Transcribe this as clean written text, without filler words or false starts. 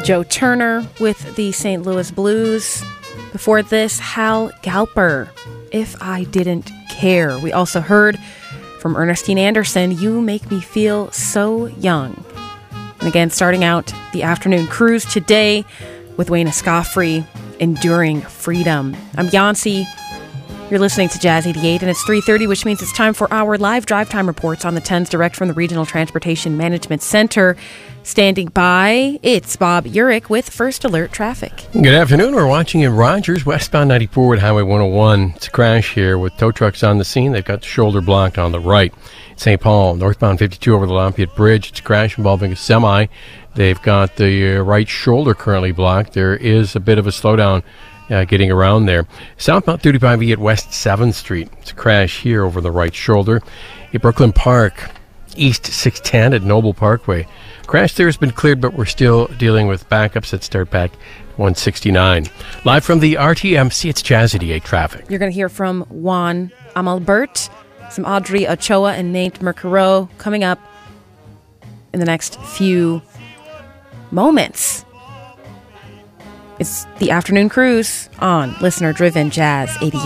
Joe Turner with the St. Louis Blues. Before this, Hal Galper, If I Didn't Care. We also heard from Ernestine Anderson, You Make Me Feel So Young. And again, starting out the afternoon cruise today with Wayne Escoffery, Enduring Freedom. I'm Yancy. You're listening to Jazz 88, and it's 3:30, which means it's time for our live drive time reports on the 10s direct from the Regional Transportation Management Center. Standing by, it's Bob Urich with First Alert Traffic. Good afternoon. We're watching in Rogers, westbound 94 at Highway 101. It's a crash here with tow trucks on the scene. They've got the shoulder blocked on the right. St. Paul, northbound 52 over the Lafayette Bridge. It's a crash involving a semi. They've got the right shoulder currently blocked. There is a bit of a slowdown getting around there. Southbound 35E at West 7th Street. It's a crash here over the right shoulder. At Brooklyn Park, East 610 at Noble Parkway. Crash there has been cleared, but we're still dealing with backups that start back 169. Live from the RTMC, it's Jazz 88 traffic. You're going to hear from Juan Amalbert, some Audrey Ochoa and Nate Mercaro coming up in the next few moments. It's the afternoon cruise on listener-driven Jazz 88.